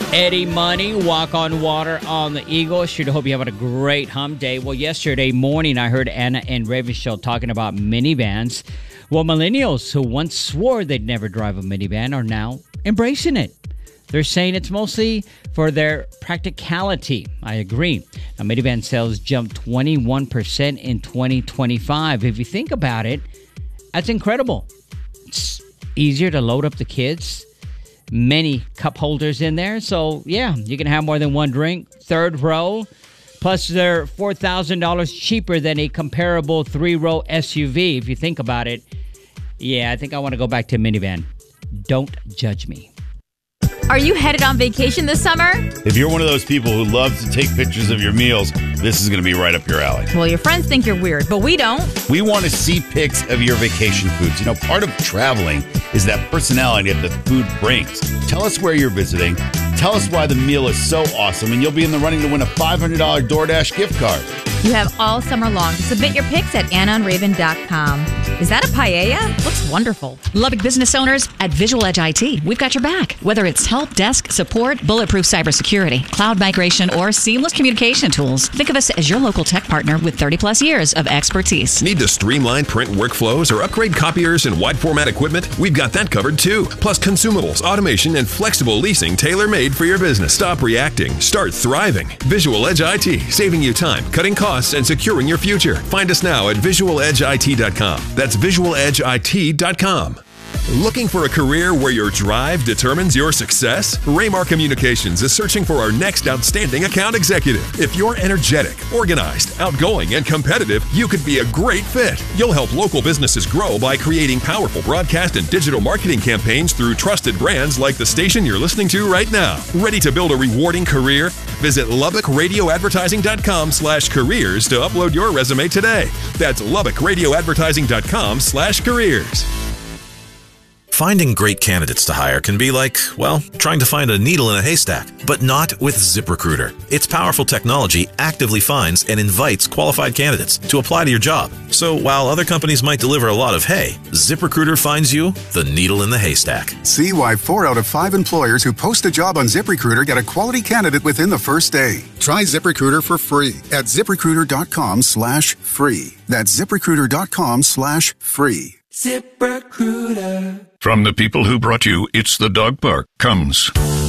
Eddie Money, Walk on Water on the Eagle. Should hope you're having a great hump day. Well, yesterday morning, I heard Anna and Raven Show talking about minivans. Well, millennials who once swore they'd never drive a minivan are now embracing it. They're saying it's mostly for their practicality. I agree. Now, minivan sales jumped 21% in 2025. If you think about it, that's incredible. It's easier to load up the kids. Many cup holders in there. So, yeah, you can have more than one drink. Third row. Plus, they're $4,000 cheaper than a comparable three-row SUV. If you think about it, yeah, I think I want to go back to minivan. Don't judge me. Are you headed on vacation this summer? If you're one of those people who loves to take pictures of your meals, this is going to be right up your alley. Well, your friends think you're weird, but we don't. We want to see pics of your vacation foods. You know, part of traveling is that personality that the food brings. Tell us where you're visiting. Tell us why the meal is so awesome, and you'll be in the running to win a $500 DoorDash gift card. You have all summer long to submit your pics at AnnaandRaven.com. Is that a paella? Looks wonderful. Lubbock business owners at Visual Edge IT. We've got your back. Whether it's help desk, support, bulletproof cybersecurity, cloud migration, or seamless communication tools, think of us as your local tech partner with 30-plus years of expertise. Need to streamline print workflows or upgrade copiers and wide format equipment? We've got that covered too. Plus consumables, automation, and flexible leasing tailor-made for your business. Stop reacting. Start thriving. Visual Edge IT, saving you time, cutting costs, and securing your future. Find us now at visualedgeit.com. That's visualedgeit.com. Looking for a career where your drive determines your success? Raymar Communications is searching for our next outstanding account executive. If you're energetic, organized, outgoing, and competitive, you could be a great fit. You'll help local businesses grow by creating powerful broadcast and digital marketing campaigns through trusted brands like the station you're listening to right now. Ready to build a rewarding career? Visit LubbockRadioAdvertising.com/careers to upload your resume today. That's LubbockRadioAdvertising.com/careers. Finding great candidates to hire can be like, well, trying to find a needle in a haystack, but not with ZipRecruiter. Its powerful technology actively finds and invites qualified candidates to apply to your job. So while other companies might deliver a lot of hay, ZipRecruiter finds you the needle in the haystack. See why 4 out of 5 employers who post a job on ZipRecruiter get a quality candidate within the first day. Try ZipRecruiter for free at ZipRecruiter.com/free. That's ZipRecruiter.com/free. ZipRecruiter. From the people who brought you It's the Dog Park comes